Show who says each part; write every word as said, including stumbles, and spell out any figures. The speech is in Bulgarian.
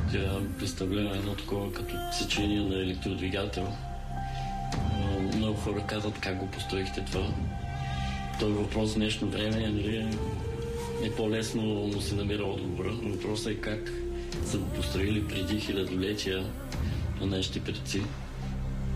Speaker 1: тя представлява едно такова като сечение на електродвигател. Много хора казват как го построихте това. Този въпрос в днешно време нали, е по-лесно, но се намира отговора. Въпросът е как са го построили преди хилядолетия на нашите предци.